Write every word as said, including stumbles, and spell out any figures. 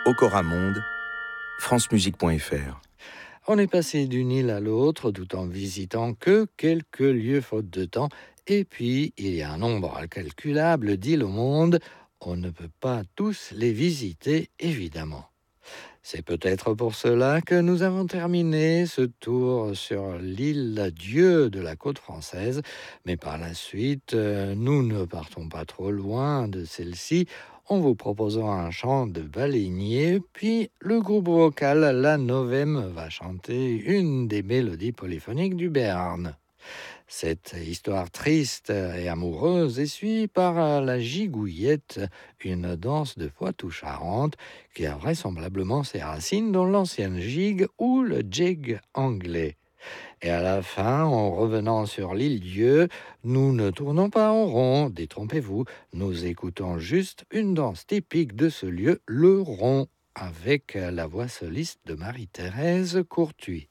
Ocoramonde, francemusique point f r. On est passé d'une île à l'autre tout en visitant que quelques lieux faute de temps. Et puis, il y a un nombre incalculable d'îles au monde. On ne peut pas tous les visiter, évidemment. C'est peut-être pour cela que nous avons terminé ce tour sur l'île Dieu de la côte française. Mais par la suite, euh, nous ne partons pas trop loin de celle-ci en vous proposant un chant de baleinier, puis le groupe vocal La Novem va chanter une des mélodies polyphoniques du Béarn. Cette histoire triste et amoureuse est suivie par la gigouillette, une danse de Poitou-Charentes qui a vraisemblablement ses racines dans l'ancienne gigue ou le jig anglais. Et à la fin, en revenant sur l'île Dieu, nous ne tournons pas en rond, détrompez-vous, nous écoutons juste une danse typique de ce lieu, le rond, avec la voix soliste de Marie-Thérèse Courtuis.